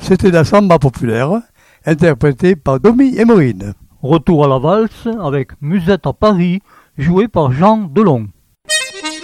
C'était la samba populaire, interprétée par Domi et Maureen. Retour à la valse avec Musette à Paris, jouée par Jean Delon.